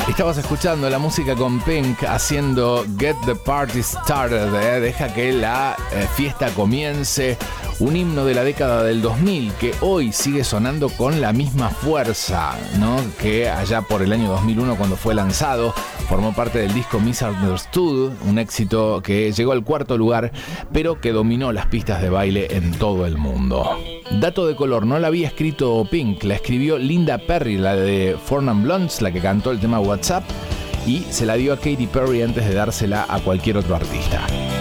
Estabas escuchando la música con Pink haciendo Get the Party Started, deja que la fiesta comience, un himno de la década del 2000 que hoy sigue sonando con la misma fuerza, ¿no? Que allá por el año 2001 cuando fue lanzado, formó parte del disco Misunderstood, un éxito que llegó al 4º lugar, pero que dominó las pistas de baile en todo el mundo. Dato de color, no la había escrito Pink, la escribió Linda Perry, la de Four Non Blondes, la que cantó el tema WhatsApp, y se la dio a Katy Perry antes de dársela a cualquier otro artista.